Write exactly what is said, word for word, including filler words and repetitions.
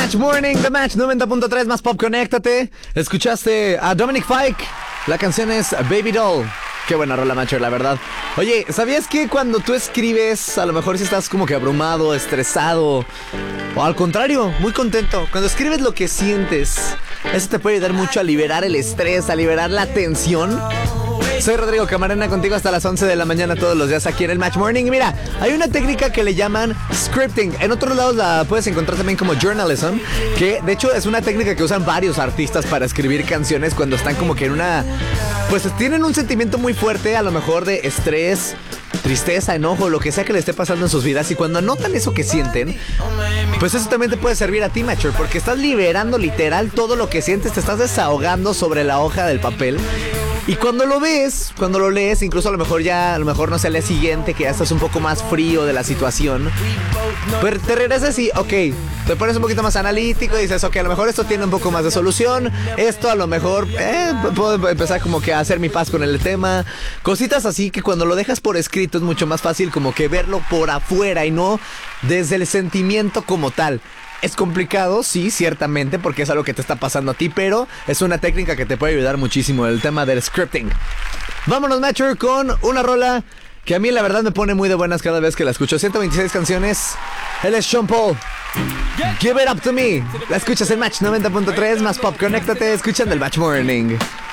Match Morning, The Match noventa punto tres más pop, conéctate. Escuchaste a Dominic Fike. La canción es Baby Doll. Qué buena rola, Matcher, la verdad. Oye, ¿sabías que cuando tú escribes, a lo mejor si estás como que abrumado, estresado, o al contrario, muy contento, cuando escribes lo que sientes, eso te puede ayudar mucho a liberar el estrés, a liberar la tensión? Soy Rodrigo Camarena, contigo hasta las once de la mañana todos los días aquí en el Match Morning. Y mira, hay una técnica que le llaman scripting. En otros lados la puedes encontrar también como journalism, que de hecho es una técnica que usan varios artistas para escribir canciones cuando están como que en una... Pues tienen un sentimiento muy fuerte, a lo mejor de estrés, tristeza, enojo, lo que sea que le esté pasando en sus vidas. Y cuando anotan eso que sienten, pues eso también te puede servir a ti, Matcher, porque estás liberando literal todo lo que sientes, te estás desahogando sobre la hoja del papel. Y cuando lo ves, cuando lo lees, incluso a lo mejor ya, a lo mejor no sé, al día siguiente, que ya estás un poco más frío de la situación, pero te regresas y, ok, te pones un poquito más analítico y dices, ok, a lo mejor esto tiene un poco más de solución, esto a lo mejor, eh, puedo empezar como que a hacer mi paz con el tema, cositas así que cuando lo dejas por escrito es mucho más fácil como que verlo por afuera y no desde el sentimiento como tal. Es complicado, sí, ciertamente, porque es algo que te está pasando a ti, pero es una técnica que te puede ayudar muchísimo, el tema del scripting. Vámonos, Matcher, con una rola que a mí la verdad me pone muy de buenas cada vez que la escucho. ciento veintiséis canciones, él es Sean Paul. Give it up to me. La escuchas en Match noventa punto tres, más pop, conéctate, escuchando el Match Morning.